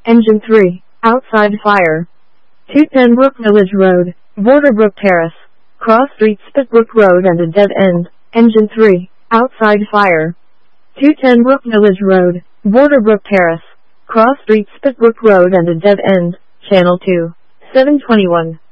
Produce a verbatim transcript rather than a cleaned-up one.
Engine three, outside fire. two ten Brook Village Road, Borderbrook Terrace, cross street Spitbrook Road and a dead end. Engine three, outside fire. two ten Brook Village Road, Borderbrook Terrace, cross street Spitbrook Road and a dead end. Channel two, seven twenty-one.